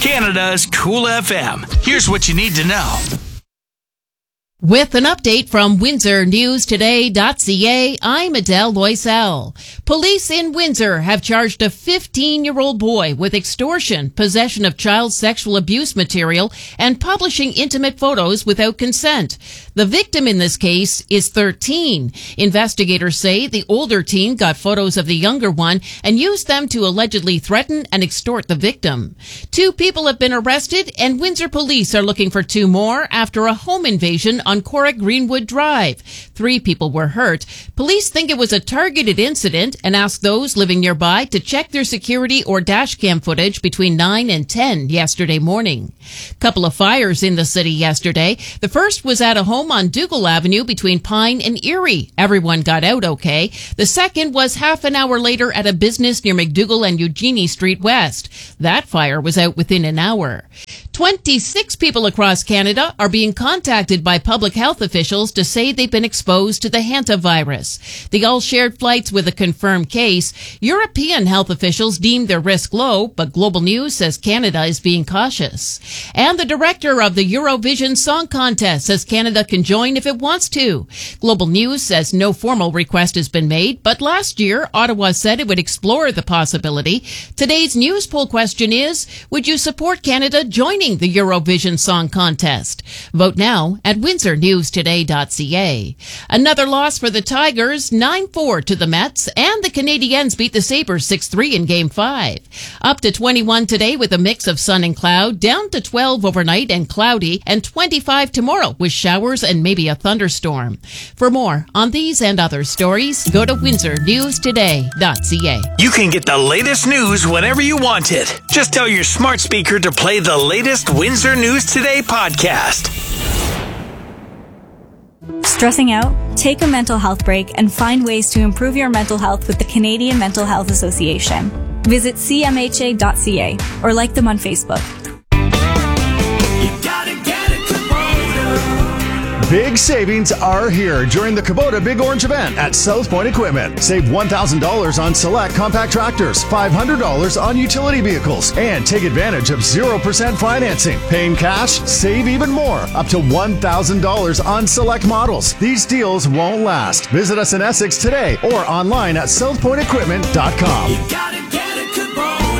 Canada's Cool FM. Here's what you need to know. With an update from WindsorNewsToday.ca, I'm Adele Loisel. Police in Windsor have charged a 15-year-old boy with extortion, possession of child sexual abuse material, and publishing intimate photos without consent. The victim in this case is 13. Investigators say the older teen got photos of the younger one and used them to allegedly threaten and extort the victim. 2 people have been arrested, and Windsor police are looking for 2 more after a home invasion on Corrick Greenwood Drive. 3 people were hurt. Police think it was a targeted incident and asked those living nearby to check their security or dashcam footage between 9 and 10 yesterday morning. Couple of fires in the city yesterday. The first was at a home on Dougal Avenue between Pine and Erie. Everyone got out okay. The second was half an hour later at a business near McDougall and Eugenie Street West. That fire was out within an hour. 26 people across Canada are being contacted by public health officials to say they've been exposed to the hantavirus. They all shared flights with a confirmed case. European health officials deemed their risk low, but Global News says Canada is being cautious. And the director of the Eurovision Song Contest says Canada can join if it wants to. Global News says no formal request has been made, but last year Ottawa said it would explore the possibility. Today's news poll question is, would you support Canada joining the Eurovision Song Contest? Vote now at WindsorNewsToday.ca. Another loss for the Tigers, 9-4 to the Mets, and the Canadiens beat the Sabres 6-3 in Game 5. Up to 21 today with a mix of sun and cloud, down to 12 overnight and cloudy, and 25 tomorrow with showers and maybe a thunderstorm. For more on these and other stories, go to WindsorNewsToday.ca. You can get the latest news whenever you want it. Just tell your smart speaker to play the latest Windsor News Today podcast. Stressing out? Take a mental health break and find ways to improve your mental health with the Canadian Mental Health Association. Visit cmha.ca or like them on Facebook. Big savings are here during the Kubota Big Orange event at South Point Equipment. Save $1,000 on select compact tractors, $500 on utility vehicles, and take advantage of 0% financing. Paying cash? Save even more, up to $1,000 on select models. These deals won't last. Visit us in Essex today or online at southpointequipment.com. You gotta get a Kubota.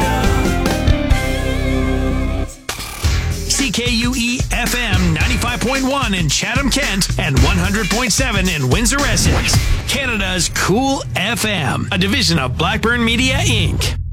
CKUE FM 95.1 in Chatham-Kent and 100.7 in Windsor, Essex. Canada's Cool FM, a division of Blackburn Media, Inc.